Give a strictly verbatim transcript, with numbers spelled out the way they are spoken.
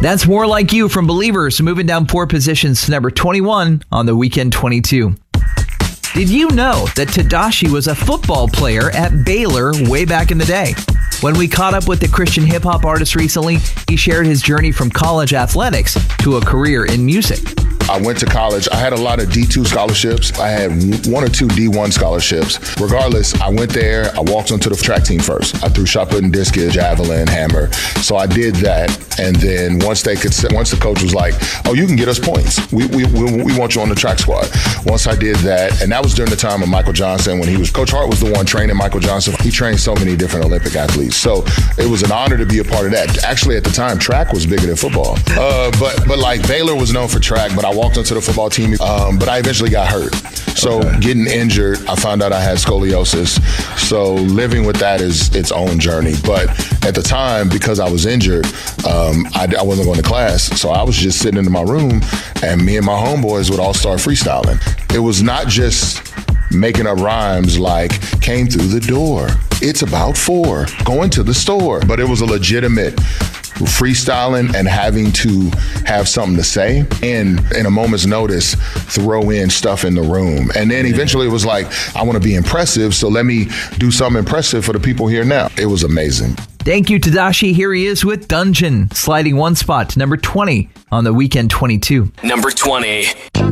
That's More Like You from Believers, moving down four positions to number twenty-one on the Weekend twenty-two. Did you know that Tedashii was a football player at Baylor way back in the day? When we caught up with the Christian hip-hop artist recently, he shared his journey from college athletics to a career in music. I went to college. I had a lot of D two scholarships. I had one or two D one scholarships. Regardless, I went there. I walked onto the track team first. I threw shot put and discus, javelin, hammer. So I did that. And then once they could, once the coach was like, "Oh, you can get us points. We we we, we want you on the track squad." Once I did that, and that was during the time of Michael Johnson when he was Coach Hart was the one training Michael Johnson. He trained so many different Olympic athletes. So it was an honor to be a part of that. Actually, at the time, track was bigger than football. Uh, but but like Baylor was known for track, but I walked into the football team, um, but I eventually got hurt. So okay. Getting injured, I found out I had scoliosis. So living with that is its own journey. But at the time, because I was injured, um, I, I wasn't going to class. So I was just sitting in my room, and me and my homeboys would all start freestyling. It was not just making up rhymes like came through the door, it's about four, going to the store. But it was a legitimate freestyling and having to have something to say and in a moment's notice throw in stuff in the room. And then eventually it was like, I want to be impressive, so let me do something impressive for the people here now. It was amazing. Thank you, Tedashii. Here he is with Dungeon, sliding one spot to number twenty on the Weekend twenty-two. Number twenty.